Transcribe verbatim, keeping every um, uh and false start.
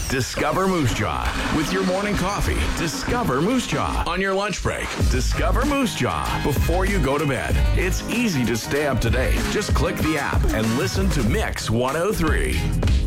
Discover Moose Jaw. With your morning coffee, discover Moose Jaw. On your lunch break, discover Moose Jaw. Before you go to bed, it's easy to stay up to date. Just click the app and listen to Mix one oh three.